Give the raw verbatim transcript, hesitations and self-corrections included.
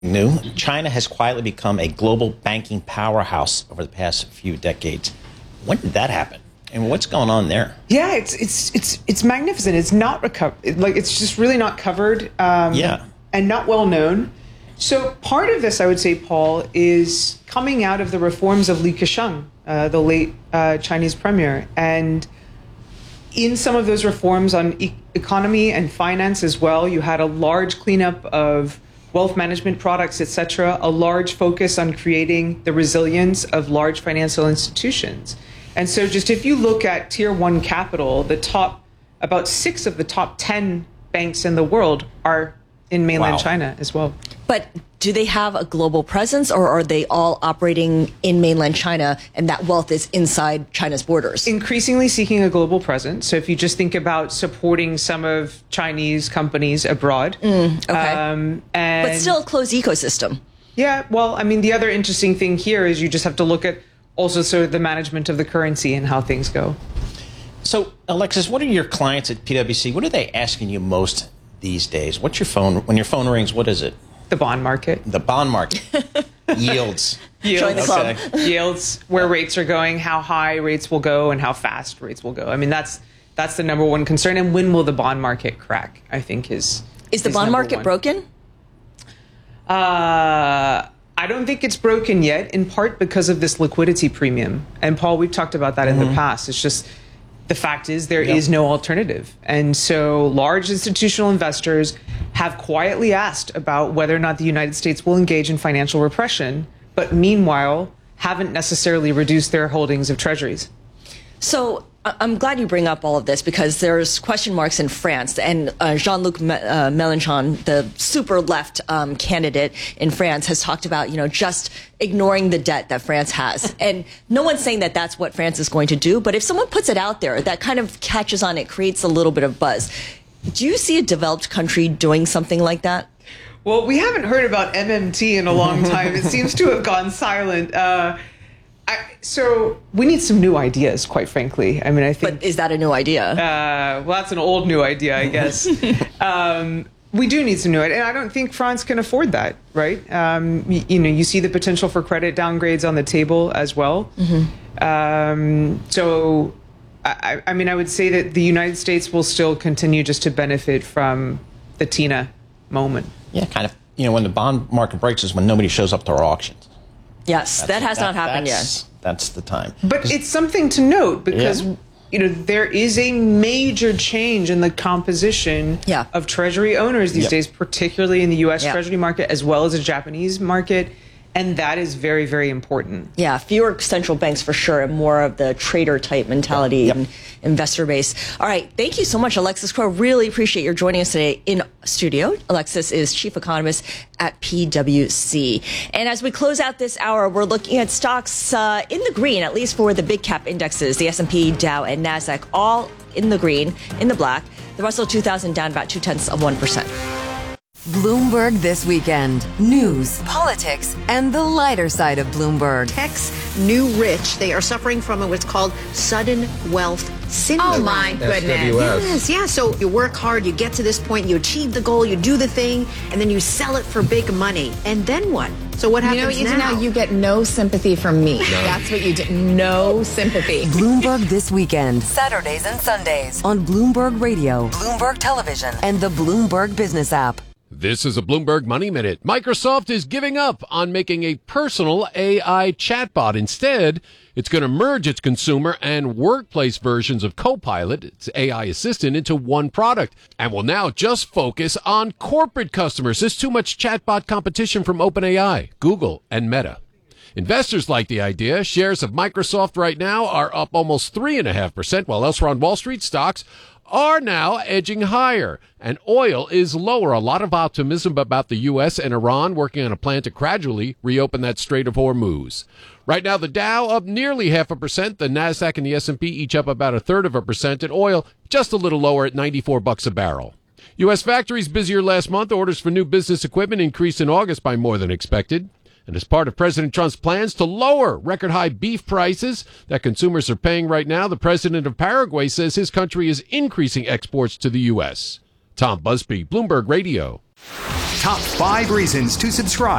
New. China has quietly become a global banking powerhouse over the past few decades. When did that happen? And what's going on there? Yeah, it's it's it's it's magnificent. It's not recovered. Like it's just really not covered. Um, yeah, and not well known. So part of this, I would say, Paul, is coming out of the reforms of Li Keqiang, uh, the late uh, Chinese premier, and in some of those reforms on e- economy and finance as well, you had a large cleanup of wealth management products, et cetera, a large focus on creating the resilience of large financial institutions. And so just if you look at tier one capital, the top, about six of the top ten banks in the world are in mainland Wow. China as well. But do they have a global presence, or are they all operating in mainland China and that wealth is inside China's borders? Increasingly seeking a global presence. So if you just think about supporting some of Chinese companies abroad. Mm, okay. Um, and but still a closed ecosystem. Yeah, well, I mean, the other interesting thing here is you just have to look at also sort of the management of the currency and how things go. So, Alexis, what are your clients at P W C? What are they asking you most these days? What's your phone, when your phone rings, what is it? The bond market. The bond market. Yields. Yields. Join the club. Okay. Yields, where rates are going, how high rates will go, and how fast rates will go. I mean, that's that's the number one concern. And when will the bond market crack, I think is Is the is bond number market one. broken? Uh, I don't think it's broken yet, in part because of this liquidity premium. And Paul, we've talked about that mm-hmm. in the past. It's just the fact is there yep. is no alternative. And so large institutional investors have quietly asked about whether or not the United States will engage in financial repression, but meanwhile haven't necessarily reduced their holdings of treasuries. So I'm glad you bring up all of this because there's question marks in France, and uh, Jean-Luc Me- uh, Mélenchon, the super left um, candidate in France, has talked about, you know, just ignoring the debt that France has. And no one's saying that that's what France is going to do, but if someone puts it out there, that kind of catches on, it creates a little bit of buzz. Do you see a developed country doing something like that? Well, we haven't heard about M M T in a long time. It seems to have gone silent. Uh, I, so we need some new ideas, quite frankly. I mean, I think. But is that a new idea? Uh, well, that's an old new idea, I guess. um, we do need some new ideas, and I don't think France can afford that, right? Um, you, you know, you see the potential for credit downgrades on the table as well. Mm-hmm. Um, so, I, I mean, I would say that the United States will still continue just to benefit from the Tina moment. Yeah, kind of. You know, when the bond market breaks is when nobody shows up to our auctions. Yes, That's, that has that, not happened that's, yet. That's the time. But it's something to note because, yeah. you know, there is a major change in the composition yeah. of Treasury owners these yep. days, particularly in the U S yeah. Treasury market as well as the Japanese market. And that is very, very important. Yeah, fewer central banks for sure, and more of the trader-type mentality yep. and investor base. All right, thank you so much, Alexis Crowe. Really appreciate your joining us today in studio. Alexis is chief economist at P W C. And as we close out this hour, we're looking at stocks uh, in the green, at least for the big cap indexes, the S and P, Dow, and NASDAQ, all in the green, in the black. The Russell two thousand down about two-tenths of one percent. Bloomberg This Weekend. News, politics, and the lighter side of Bloomberg. Tech's new rich. They are suffering from what's called sudden wealth syndrome. Oh, my goodness. Yes, yeah. So you work hard, you get to this point, you achieve the goal, you do the thing, and then you sell it for big money. And then what? So what happens now? You know, now? now you get no sympathy from me. No. That's what you do. No sympathy. Bloomberg This Weekend. Saturdays and Sundays on Bloomberg Radio, Bloomberg Television, and the Bloomberg Business app. This is a Bloomberg Money Minute. Microsoft is giving up on making a personal A I chatbot. Instead, it's going to merge its consumer and workplace versions of Copilot, its A I assistant, into one product, and will now just focus on corporate customers. There's too much chatbot competition from OpenAI, Google, and Meta. Investors like the idea. Shares of Microsoft right now are up almost three point five percent, while elsewhere on Wall Street, stocks are now edging higher, and oil is lower. A lot of optimism about the U S and Iran working on a plan to gradually reopen that Strait of Hormuz. Right now, the Dow up nearly half a percent, the NASDAQ and the S and P each up about a third of a percent, and oil just a little lower at ninety-four bucks a barrel. U S factories busier last month. Orders for new business equipment increased in August by more than expected. And as part of President Trump's plans to lower record-high beef prices that consumers are paying right now, the president of Paraguay says his country is increasing exports to the U S. Tom Busby, Bloomberg Radio. top five reasons to subscribe